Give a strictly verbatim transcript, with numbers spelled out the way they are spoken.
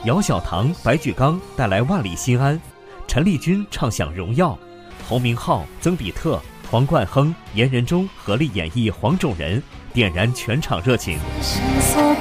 姚小棠、白举纲带来万里心安，陈丽君唱响荣耀，洪明昊、曾比特、黄冠亨、严仁中合力演绎黄种人，点燃全场热情。